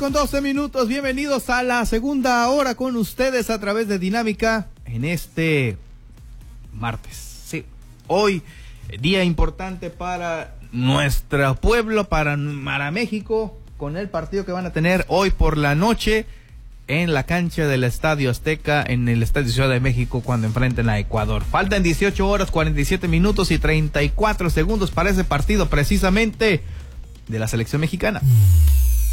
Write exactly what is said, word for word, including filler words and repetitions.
con doce minutos, bienvenidos a la segunda hora con ustedes a través de Dinámica en este martes. Sí, hoy día importante para nuestro pueblo, para, para México, con el partido que van a tener hoy por la noche en la cancha del Estadio Azteca, en el Estadio Ciudad de México, cuando enfrenten a Ecuador. Faltan dieciocho horas, cuarenta y siete minutos y treinta y cuatro segundos para ese partido precisamente de la selección mexicana.